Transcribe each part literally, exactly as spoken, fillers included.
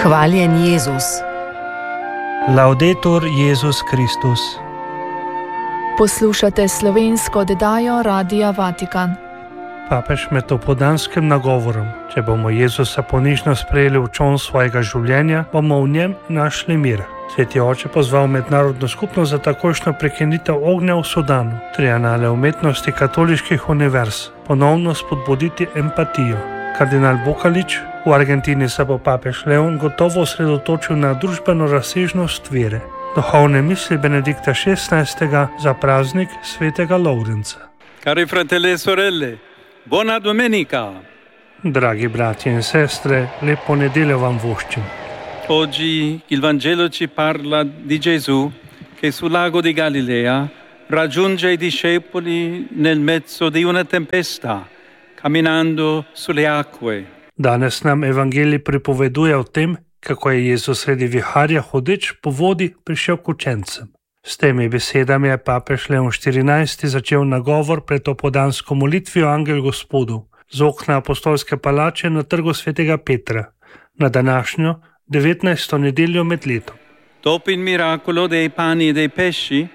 Hvaljen Jezus. Laudetur Jezus Kristus. Poslušate slovensko oddajo Radia Vatikan. Papež med opoldanskim nagovorom: če bomo Jezusa ponižno sprejeli v čoln svojega življenja, bomo v njem našli mir. Sveti oče pozval mednarodno skupnost za takojšnjo prekinitev ognja v Sudanu, trienale umetnosti katoliških univerz, ponovno spodbuditi empatijo. Kardinal Bukalič: v Argentini se bo papež Leon gotovo osredotočil na družbeno razsežnost vere. Duhovne misli Benedikta šestnajstega za praznik svetega Lovrenca. Cari fratelli e sorelle, buona domenica. Dragi bratje in sestre, lepo nedeljo vam voščim. Oggi il Vangelo ci parla di Gesù che sul lago di Galilea raggiunge i discepoli nel mezzo di una tempesta, camminando sulle acque. Danes nam evangelij pripoveduje o tem, kako je Jezus sredi viharja hodeč po vodi prišel k učencem. S temi besedami je papež Leon štirinajsti začel nagovor pred opoldansko molitvijo Angel Gospodu z okna apostolske palače na trgu svetega Petra, na današnjo devetnajsto nedeljo med letom. Dopo il miracolo dei pani e dei pesci,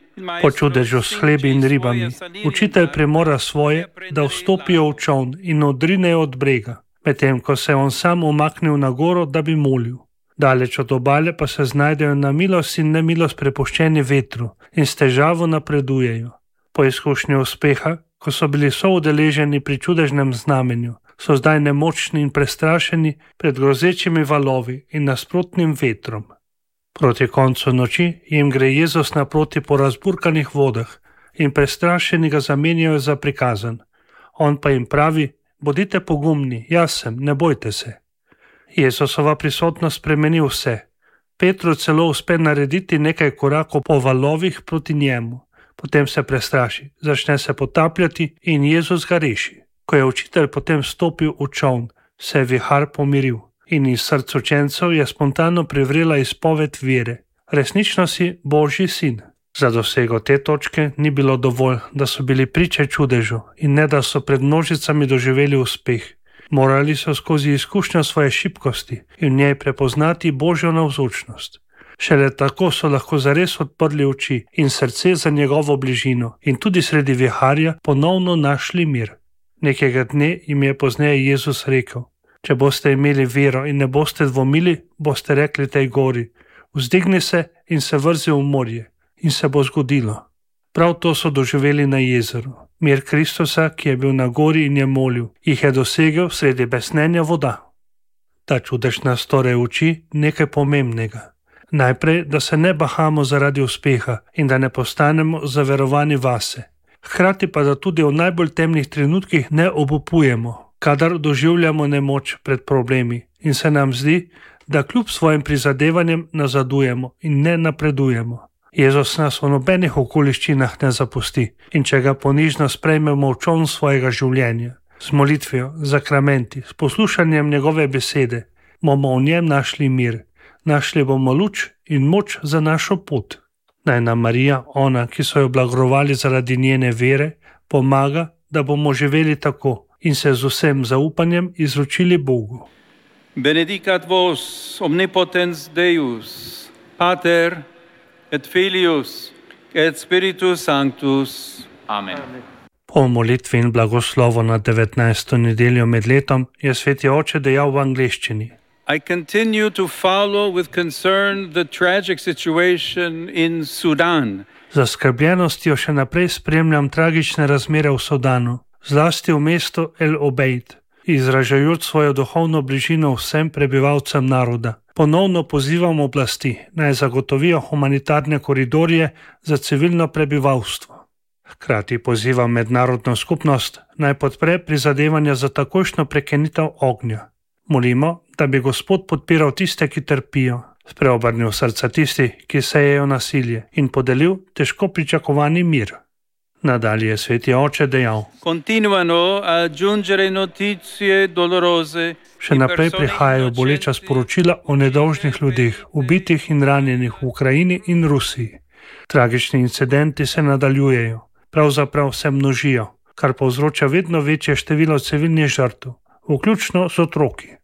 Po čudežu s hlebi in ribami, učitelj premora svoje, da vstopijo v čoln in odrinejo od brega, medtem ko se on sam umaknil na goro, da bi molil. Daleč od obale pa se znajdejo na milost in nemilost prepuščeni vetru in s težavo napredujejo. Po izkušnji uspeha, ko so bili soudeleženi pri čudežnem znamenju, so zdaj nemočni in prestrašeni pred grozečimi valovi in nasprotnim vetrom. Proti koncu noči jim gre Jezus naproti po razburkanih vodah in prestrašeni ga zamenjajo za prikazan. On pa jim pravi: bodite pogumni, jaz sem, ne bojte se. Jezusova prisotnost spremeni vse. Petru celo uspe narediti nekaj korakov po valovih proti njemu. Potem se prestraši, začne se potapljati in Jezus ga reši. Ko je učitelj potem stopil v čoln, se je vihar pomiril in iz src učencev je spontano privrela izpoved vere: resnično si Božji sin. Za dosego te točke ni bilo dovolj, da so bili priče čudežu in ne da so pred množicami doživeli uspeh. Morali so skozi izkušnjo svoje šibkosti in v njej prepoznati Božjo navzočnost. Šele tako so lahko zares odprli oči in srce za njegovo bližino in tudi sredi viharja ponovno našli mir. Nekega dne jim je pozneje Jezus rekel: če boste imeli vero in ne boste dvomili, boste rekli tej gori: vzdigni se in se vrzi v morje, in se bo zgodilo. Prav to so doživeli na jezeru. Mir Kristusa, ki je bil na gori in je molil, jih je dosegel sredi besnenja voda. Ta čudež nas torej uči nekaj pomembnega. Najprej, da se ne bahamo zaradi uspeha in da ne postanemo zaverovani vase. Hkrati pa, da tudi v najbolj temnih trenutkih ne obupujemo, kadar doživljamo nemoč pred problemi in se nam zdi, da kljub svojim prizadevanjem nazadujemo in ne napredujemo. Jezus nas v nobenih okoliščinah ne zapusti in če ga ponižno sprejmemo v čoln svojega življenja, s molitvijo, zakramenti, s poslušanjem njegove besede, bomo v njem našli mir, našli bomo luč in moč za našo pot. Naj nam Marija, ona, ki so jo blagrovali zaradi njene vere, pomaga, da bomo živeli tako in se z vsem zaupanjem izročili Bogu. Benedicat vos omnipotens Deus, Pater et Filius et Spiritus Sanctus. Amen. Po molitvi in blagoslovu na devetnajsto nedeljo med letom je sveti oče dejal v angleščini: I continue to follow with concern the tragic situation in Sudan. Z zaskrbljenostjo še naprej spremljam tragične razmere v Sudanu, zlasti v mestu El Obeid, izražajoč svojo duhovno bližino vsem prebivalcem naroda. Ponovno pozivam oblasti, naj zagotovijo humanitarne koridorje za civilno prebivalstvo. Hkrati pozivam mednarodno skupnost, naj podpre prizadevanja za takojšnjo prekinitev ognja. Molimo, da bi Gospod podpiral tiste, ki trpijo, spreobrnil srca tistih, ki sejejo nasilje, in podelil težko pričakovani mir. Nadalje je sveti oče dejal: Continuano a giungere notizie dolorose. Še naprej prihajajo boleča sporočila o nedolžnih ljudeh, ubitih in ranjenih v Ukrajini in Rusiji. Tragični incidenti se nadaljujejo, pravzaprav se množijo, kar povzroča vedno večje število civilnih žrtev, vključno z otroki.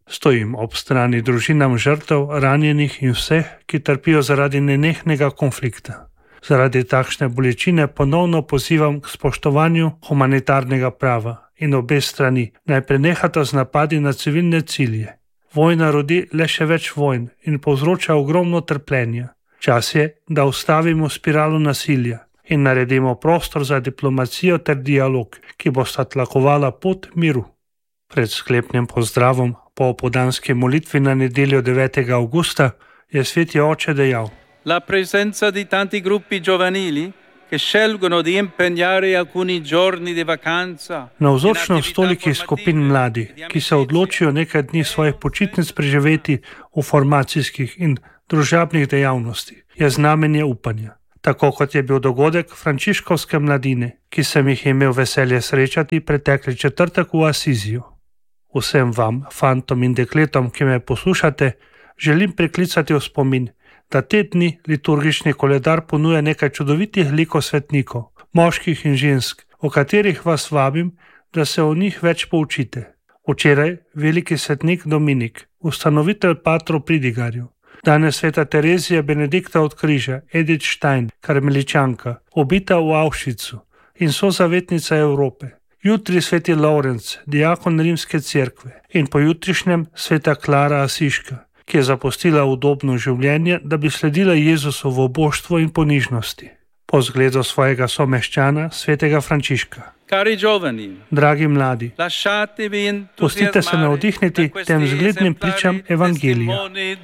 Stojim ob strani družinam žrtev, ranjenih in vseh, ki trpijo zaradi nenehnega konflikta. Zaradi takšne bolečine ponovno pozivam k spoštovanju humanitarnega prava in obe strani naj prenehata z napadi na civilne cilje. Vojna rodi le še več vojn in povzroča ogromno trpljenja. Čas je, da ustavimo spiralo nasilja in naredimo prostor za diplomacijo ter dialog, ki bosta tlakovala pot miru. Pred sklepnim pozdravom po opoldanski molitvi na nedeljo devetega avgusta je sveti oče dejal: La presenza di tanti gruppi giovanili che scelgono di impegnare alcuni giorni di vacanza. Navzočnost tolikih skupin mladih, ki se odločijo nekaj dni svojih počitnic preživeti v formacijskih in družabnih dejavnostih, je znamenje upanja. Tako kot je bil dogodek frančiškovske mladine, ki sem jih imel veselje srečati pretekli četrtek v Asiziju. Vsem vam, fantom in dekletom, ki me poslušate, želim priklicati v spomin, da te dni liturgični koledar ponuja nekaj čudovitih likov svetnikov, moških in žensk, o katerih vas vabim, da se o njih več poučite. Včeraj veliki svetnik Dominik, ustanovitelj Patro Pridigarju, danes sveta Terezija Benedikta od križa, Edith Stein, karmeličanka, ubita v Auschwitzu in sozavetnica Evrope. Jutri sveti Lorenc, diakon Rimske cerkve in pojutrišnjem sveta Klara Asiška, ki je zapustila udobno življenje, da bi sledila Jezusu v oboštvu in ponižnosti. Po zgledu svojega someščana, svetega Frančiška. Cari giovani, dragi mladi, pustite se navdihniti tem zglednim pričam Evangelija.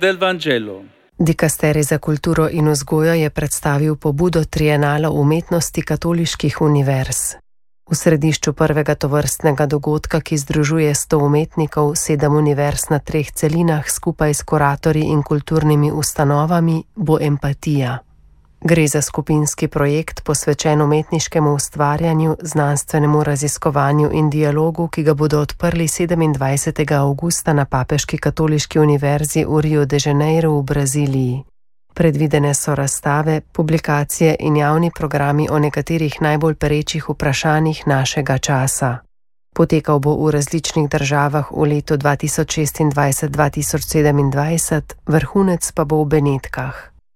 Dikasterij za kulturo in vzgojo je predstavil pobudo trienala umetnosti katoliških univerz. V središču prvega tovrstnega dogodka, ki združuje sto umetnikov, sedem univerz na treh celinah skupaj s kuratorji in kulturnimi ustanovami, bo empatija. Gre za skupinski projekt posvečen umetniškemu ustvarjanju, znanstvenemu raziskovanju in dialogu, ki ga bodo odprli sedemindvajsetega avgusta na Papeški katoliški univerzi v Rio de Janeiro v Braziliji. Predvidene so razstave, publikacije in javni programi o nekaterih najbolj perečih vprašanjih našega časa. Potekal bo v različnih državah v letu dva tisoč šestindvajset do dva tisoč sedemindvajset, vrhunec pa bo v Benetkah.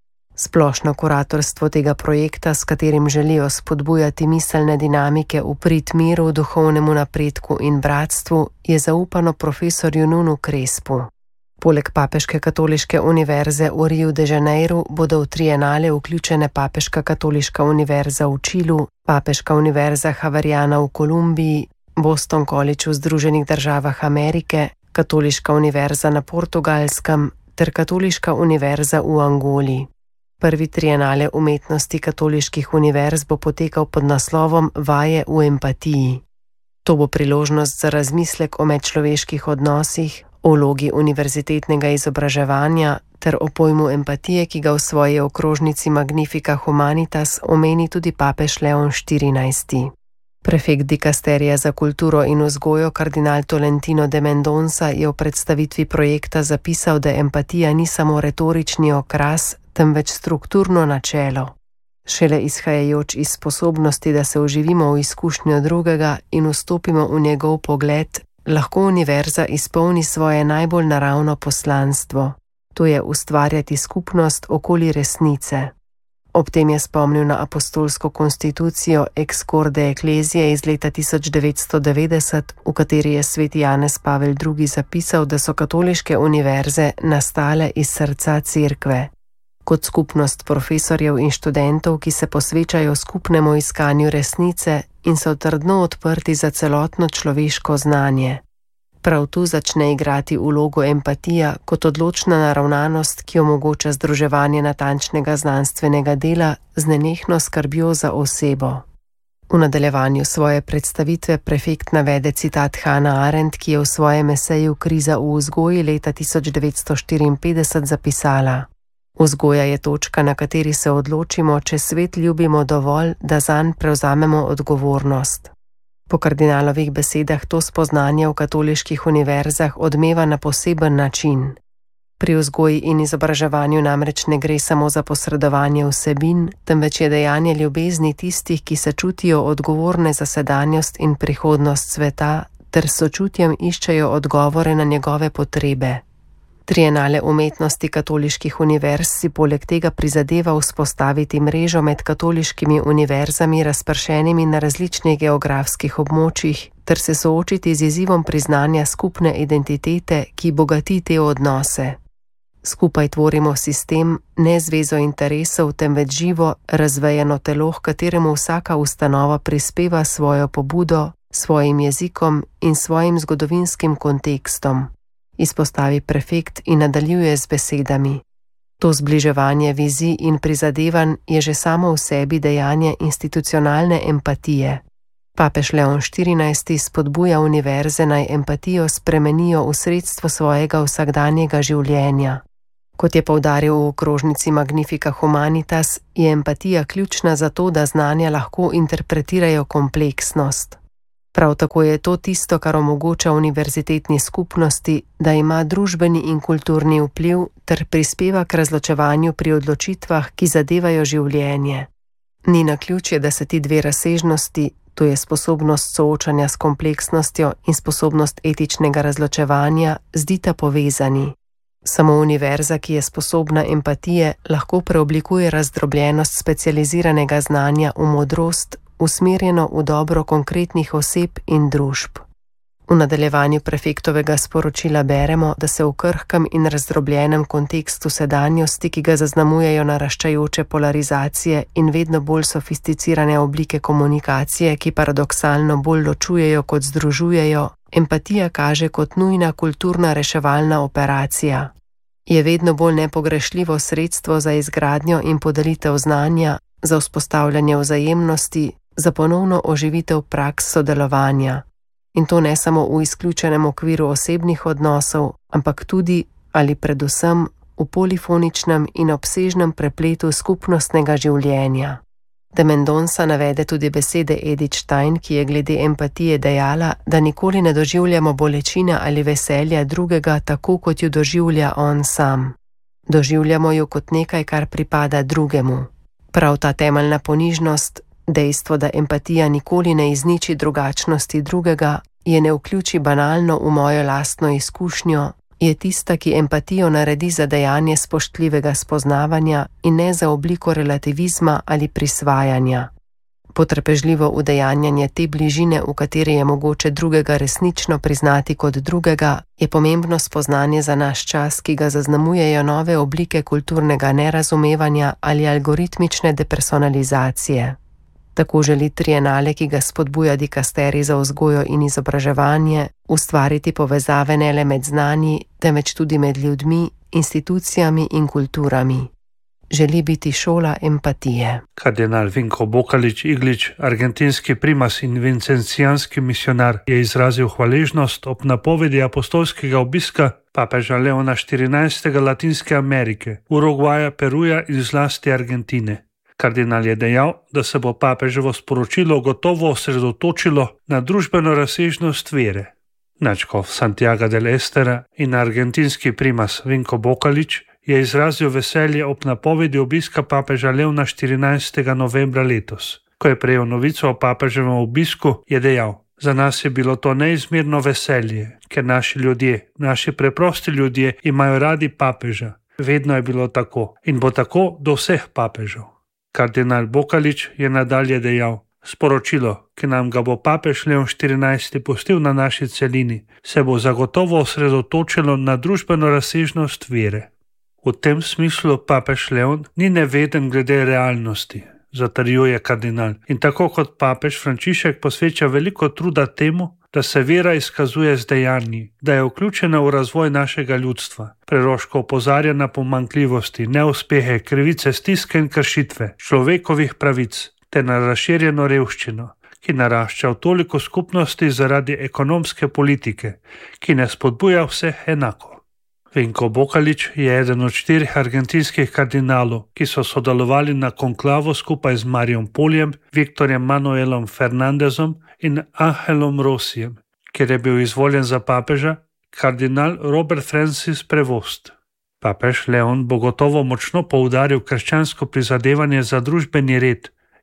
Splošno kuratorstvo tega projekta, s katerim želijo spodbujati miselne dinamike v prid miru, duhovnemu napredku in bratstvu, je zaupano profesorju Nunu Crespu. Poleg Papeške katoliške univerze v Riu de Janeiro bodo v trienale vključene Papeška katoliška univerza v Čilu, Papeška univerza Havariana v Kolumbiji, Boston College v Združenih državah Amerike, Katoliška univerza na Portugalskem ter Katoliška univerza v Angoli. Prvi trienale umetnosti katoliških univerz bo potekal pod naslovom Vaje v empatiji. To bo priložnost za razmislek o medčloveških odnosih, o vlogi univerzitetnega izobraževanja ter o pojmu empatije, ki ga v svoji okrožnici Magnifica Humanitas omeni tudi papež Leon štirinajsti. Prefekt dikasterija za kulturo in vzgojo kardinal Tolentino de Mendonca je v predstavitvi projekta zapisal, da empatija ni samo retorični okras, temveč strukturno načelo. Šele izhajajoč iz sposobnosti, da se vživimo v izkušnjo drugega in vstopimo v njegov pogled, lahko univerza izpolni svoje najbolj naravno poslanstvo, to je ustvarjati skupnost okoli resnice. Ob tem je spomnil na apostolsko konstitucijo Ex Corde Ecclesiae iz leta tisoč devetsto devetdeset, v kateri je sveti Janez Pavel drugi zapisal, da so katoliške univerze nastale iz srca cerkve. Kot skupnost profesorjev in študentov, ki se posvečajo skupnemu iskanju resnice in so trdno odprti za celotno človeško znanje. Prav tu začne igrati vlogo empatija kot odločna naravnanost, ki omogoča združevanje natančnega znanstvenega dela z nenehno skrbjo za osebo. V nadaljevanju svoje predstavitve prefekt navede citat Hannah Arendt, ki je v svojem eseju Kriza v vzgoji leta tisoč devetsto štiriinpetdeset zapisala: Vzgoja je točka, na kateri se odločimo, če svet ljubimo dovolj, da zanj prevzamemo odgovornost. Po kardinalovih besedah to spoznanje v katoliških univerzah odmeva na poseben način. Pri vzgoji in izobraževanju namreč ne gre samo za posredovanje vsebin, temveč je dejanje ljubezni tistih, ki se čutijo odgovorne za sedanjost in prihodnost sveta, ter s sočutjem iščejo odgovore na njegove potrebe. Trienale umetnosti katoliških univerz si poleg tega prizadeva vzpostaviti mrežo med katoliškimi univerzami razpršenimi na različnih geografskih območjih ter se soočiti z izzivom priznanja skupne identitete, ki bogati te odnose. Skupaj tvorimo sistem, ne zvezo interesov, temveč živo, razvejeno telo, h kateremu vsaka ustanova prispeva svojo pobudo, svojim jezikom in svojim zgodovinskim kontekstom, izpostavi prefekt in nadaljuje z besedami. To zbliževanje vizij in prizadevanj je že samo v sebi dejanje institucionalne empatije. Papež Leon štirinajsti spodbuja univerze naj empatijo spremenijo v sredstvo svojega vsakdanjega življenja. Kot je poudaril v okrožnici Magnifica Humanitas, je empatija ključna za to, da znanja lahko interpretirajo kompleksnost. Prav tako je to tisto, kar omogoča univerzitetni skupnosti, da ima družbeni in kulturni vpliv ter prispeva k razločevanju pri odločitvah, ki zadevajo življenje. Ni naključje, da se ti dve razsežnosti, to je sposobnost soočanja s kompleksnostjo in sposobnost etičnega razločevanja, zdita povezani. Samo univerza, ki je sposobna empatije, lahko preoblikuje razdrobljenost specializiranega znanja v modrost, usmerjeno v dobro konkretnih oseb in družb. V nadaljevanju prefektovega sporočila beremo, da se v krhkem in razdrobljenem kontekstu sedanjosti, ki ga zaznamujejo naraščajoče polarizacije in vedno bolj sofisticirane oblike komunikacije, ki paradoksalno bolj ločujejo kot združujejo, empatija kaže kot nujna kulturna reševalna operacija. Je vedno bolj nepogrešljivo sredstvo za izgradnjo in podelitev znanja, za vzpostavljanje vzajemnosti, za ponovno oživitev praks sodelovanja. In to ne samo v izključenem okviru osebnih odnosov, ampak tudi ali predvsem v polifoničnem in obsežnem prepletu skupnostnega življenja. De Mendonca navede tudi besede Edith Stein, ki je glede empatije dejala, da nikoli ne doživljamo bolečine ali veselja drugega tako, kot jo doživlja on sam. Doživljamo jo kot nekaj, kar pripada drugemu. Prav ta temeljna ponižnost, dejstvo, da empatija nikoli ne izniči drugačnosti drugega, je ne vključi banalno v mojo lastno izkušnjo, je tista, ki empatijo naredi za dejanje spoštljivega spoznavanja in ne za obliko relativizma ali prisvajanja. Potrpežljivo udejanjanje te bližine, v kateri je mogoče drugega resnično priznati kot drugega, je pomembno spoznanje za naš čas, ki ga zaznamujejo nove oblike kulturnega nerazumevanja ali algoritmične depersonalizacije. Tako želi trienale, ki ga spodbuja dikasterij za vzgojo in izobraževanje, ustvariti povezave ne le med znanji, temveč tudi med ljudmi, institucijami in kulturami. Želi biti šola empatije. Kardinal Vinko Bokalič Iglič, argentinski primas in vincencijanski misionar, je izrazil hvaležnost ob napovedi apostolskega obiska papeža Leona štirinajstega Latinske Amerike, Urugvaja, Peruja in zlasti Argentine. Kardinal je dejal, da se bo papeževo sporočilo gotovo osredotočilo na družbeno razsežnost vere. Nadškof Santiago del Estera in argentinski primas Vinko Bokalič je izrazil veselje ob napovedi obiska papeža Leona štirinajstega novembra letos. Ko je prejel novico o papeževem obisku, je dejal: "Za nas je bilo to neizmerno veselje, ker naši ljudje, naši preprosti ljudje imajo radi papeža. Vedno je bilo tako in bo tako do vseh papežev." Kardinal Bokalič je nadalje dejal: "Sporočilo, ki nam ga bo papež Leon štirinajsti pustil na naši celini, se bo zagotovo osredotočilo na družbeno razsežnost vere. V tem smislu papež Leon ni neveden glede realnosti," zatrjuje kardinal, in tako kot papež Frančišek posveča veliko truda temu, da se vera izkazuje z dejanji, da je vključena v razvoj našega ljudstva. Preroško opozarja na pomanjkljivosti, neuspehe, krivice, stiske in kršitve človekovih pravic ter na razširjeno revščino, ki narašča v toliko skupnosti zaradi ekonomske politike, ki ne spodbuja vseh enako. Vinko Bokalič je eden od štirih argentinskih kardinalov, ki so sodelovali na konklavu skupaj z Mariom Poljem, Viktorjem Manuelom Fernandezom in Angelom Rosijem, kjer je bil izvoljen za papeža kardinal Robert Francis Prevost. Papež Leon bo gotovo močno poudaril krščansko prizadevanje za družbeni red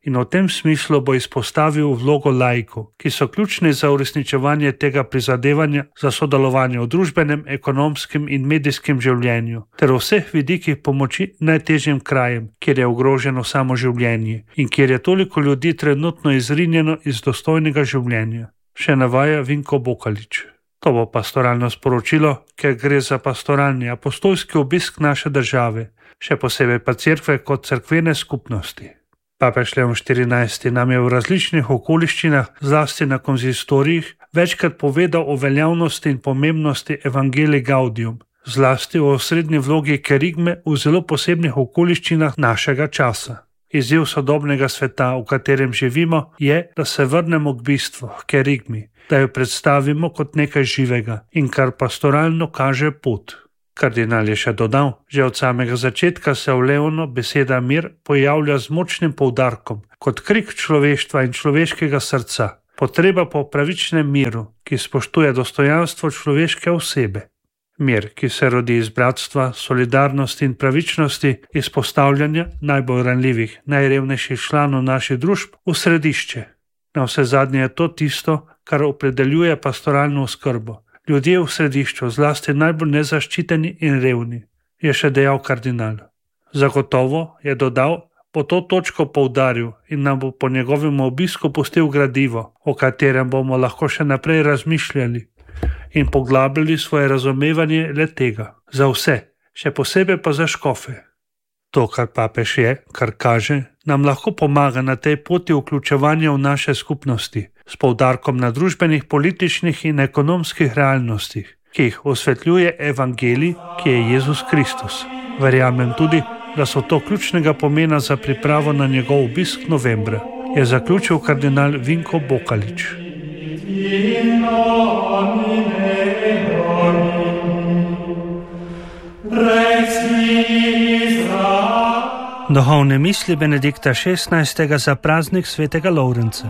in v tem smislu bo izpostavil vlogo laikov, ki so ključni za uresničevanje tega prizadevanja za sodelovanje v družbenem, ekonomskem in medijskem življenju ter v vseh vidikih pomoči najtežjim krajem, kjer je ogroženo samo življenje in kjer je toliko ljudi trenutno izrinjeno iz dostojnega življenja. Še navaja Vinko Bokalič. To bo pastoralno sporočilo, ker gre za pastoralni apostolski obisk naše države, še posebej pa cerkve kot cerkvene skupnosti. Papež Leon štirinajsti nam je v različnih okoliščinah, zlasti na konzistorijih, večkrat povedal o veljavnosti in pomembnosti Evangelii Gaudium, zlasti o osrednji vlogi kerigme v zelo posebnih okoliščinah našega časa. Izziv sodobnega sveta, v katerem živimo, je, da se vrnemo k bistvu, k kerigmi, da jo predstavimo kot nekaj živega in kar pastoralno kaže pot. Kardinal je še dodal, že od samega začetka se v Leonu beseda mir pojavlja z močnim poudarkom, kot krik človeštva in človeškega srca, potreba po pravičnem miru, ki spoštuje dostojanstvo človeške osebe. Mir, ki se rodi iz bratstva, solidarnosti in pravičnosti, izpostavljanja najbolj ranljivih, najrevnejših članov naših družb v središče. Na vse zadnje je to tisto, kar opredeljuje pastoralno oskrbo. Ljudje v središču, zlasti najbolj nezaščiteni in revni, je še dejal kardinal. Zagotovo, je dodal, bo to točko poudaril in nam bo po njegovem obisku pustil gradivo, o katerem bomo lahko še naprej razmišljali in poglabljali svoje razumevanje le tega. Za vse, še posebej pa za škofe. To, kar papež je, kar kaže, nam lahko pomaga na tej poti vključevanja v naše skupnosti, s poudarkom na družbenih, političnih in ekonomskih realnostih, ki jih osvetljuje evangelij, ki je Jezus Kristus. Verjamem tudi, da so to ključnega pomena za pripravo na njegov obisk novembra, je zaključil kardinal Vinko Bokalič. Duhovne misli Benedikta šestnajstega za praznik svetega Lovrenca.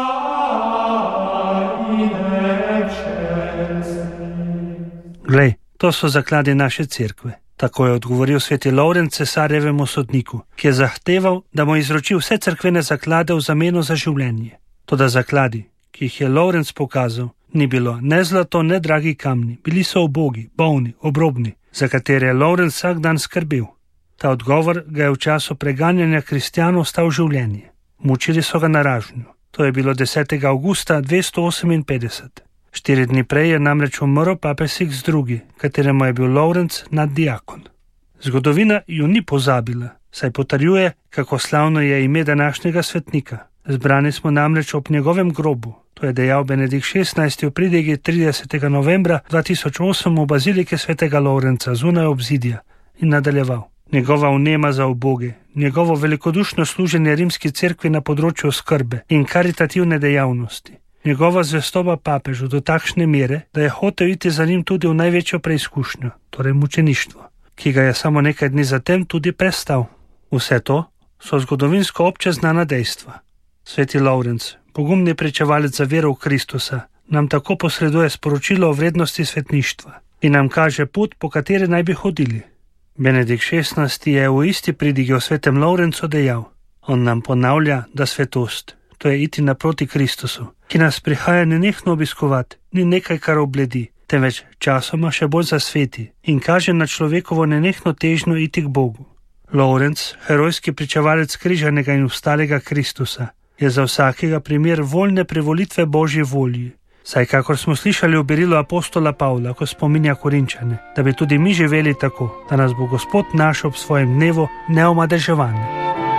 Glej, to so zakladi naše cerkve. Tako je odgovoril sveti Lovrenc cesarjevemu sodniku, ki je zahteval, da mu izroči vse cerkvene zaklade v zameno za življenje. Toda zakladi, ki jih je Lovrenc pokazal, ni bilo ne zlato, ne dragi kamni, bili so ubogi, bolni, obrobni, za katere je Lovrenc vsak dan skrbel. Ta odgovor ga je v času preganjanja kristjanov stal življenje. Mučili so ga na ražnju. To je bilo desetega avgusta dvesto oseminpetdeset. Štiri dni prej je namreč umrl papež Siks drugi, kateremu je bil Lovrenc naddiakon. Zgodovina ju ni pozabila, saj potrjuje, kako slavno je ime današnjega svetnika. Zbrani smo namreč ob njegovem grobu. To je dejal Benedikt šestnajsti v pridigi tridesetega novembra dva tisoč osem v bazilike svetega Lovrenca zunaj obzidja in nadaljeval. Njegova vnema za uboge, njegovo velikodušno služenje rimski cerkvi na področju oskrbe in karitativne dejavnosti, njegova zvestoba papežu do takšne mere, da je hotel iti za njim tudi v največjo preizkušnjo, torej mučeništvo, ki ga je samo nekaj dni zatem tudi prestal. Vse to so zgodovinsko obče znana dejstva. Sveti Lovrenc, pogumni pričevalec za vero v Kristusa, nam tako posreduje sporočilo o vrednosti svetništva in nam kaže pot, po kateri naj bi hodili. Benedikt šestnajsti je v isti pridigi o svetem Lovrencu dejal: on nam ponavlja, da svetost, to je iti naproti Kristusu, ki nas prihaja nenehno obiskovati, ni nekaj, kar obledi, temveč časoma še bolj zasveti in kaže na človekovo nenehno težnjo iti k Bogu. Lovrenc, herojski pričevalec križanega in vstalega Kristusa, je za vsakega primer voljne privolitve Božji volji. Saj, kakor smo slišali v berilu apostola Pavla, ko spominja Korinčane, da bi tudi mi živeli tako, da nas bo Gospod našel ob svojem dnevu neomadeževanje.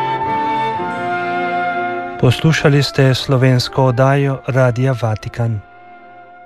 Poslušali ste slovensko oddajo Radia Vatikan.